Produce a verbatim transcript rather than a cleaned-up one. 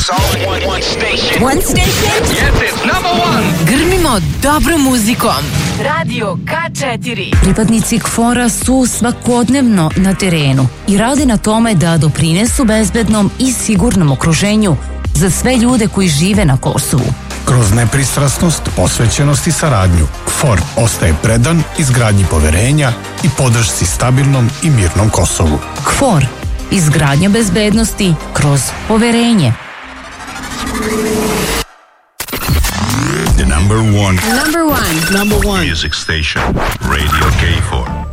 only one, one station. One station? Yes, it's number one. Grmimo dobrom muzikom. Radio K četiri. Pripadnici K F O R-a su svakodnevno na terenu i rade na tome da doprinesu bezbednom i sigurnom okruženju za sve ljude koji žive na Kosovu. Kroz nepristrasnost, posvećenost i saradnju, K F O R ostaje predan izgradnji poverenja i podršci stabilnom i mirnom Kosovu. K F O R. Izgradnja bezbednosti kroz poverenje. The number one. Number one. Number one. Music station. Radio K four.